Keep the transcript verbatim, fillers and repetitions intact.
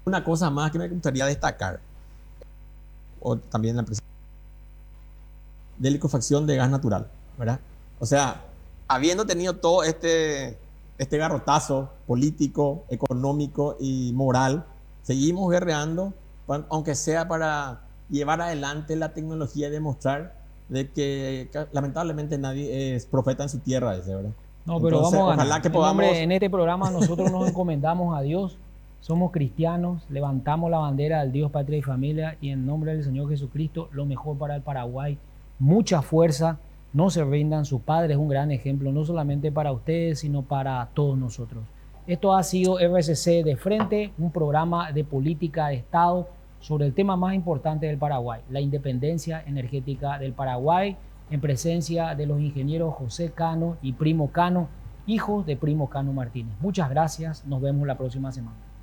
una cosa más que me gustaría destacar, o también la empresa de liquefacción de gas natural, ¿verdad? O sea, habiendo tenido todo este, este garrotazo político, económico y moral, seguimos guerreando, aunque sea para llevar adelante la tecnología y demostrar de que lamentablemente nadie es profeta en su tierra, ese, ¿verdad? No, pero Entonces, vamos a ojalá ganar. que En nombre, podamos. en este programa nosotros nos encomendamos a Dios, somos cristianos, levantamos la bandera del Dios, patria y familia y en nombre del Señor Jesucristo, lo mejor para el Paraguay. Mucha fuerza, no se rindan, su padre es un gran ejemplo, no solamente para ustedes, sino para todos nosotros. Esto ha sido R C C de Frente, un programa de política de Estado sobre el tema más importante del Paraguay, la independencia energética del Paraguay, en presencia de los ingenieros José Cano y Primo Cano, hijos de Primo Cano Martínez. Muchas gracias, nos vemos la próxima semana.